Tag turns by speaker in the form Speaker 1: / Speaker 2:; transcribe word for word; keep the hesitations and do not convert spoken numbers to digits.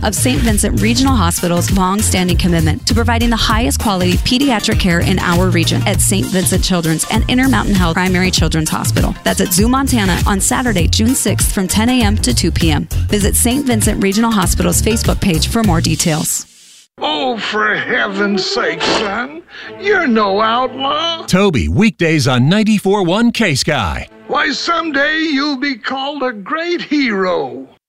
Speaker 1: of Saint Vincent Regional Hospital's long-standing commitment to providing the highest quality pediatric care in our region at Saint Vincent Children's and Intermountain Health Primary Children's Hospital. That's at Zoo, Montana on Saturday, June sixth from ten a.m. to two p.m. Visit Saint Vincent Regional Hospital's Facebook page for more details.
Speaker 2: Oh, for heaven's sake, son. You're no outlaw.
Speaker 3: Toby, weekdays on ninety-four point one K-Sky.
Speaker 2: Why, someday you'll be called a great hero.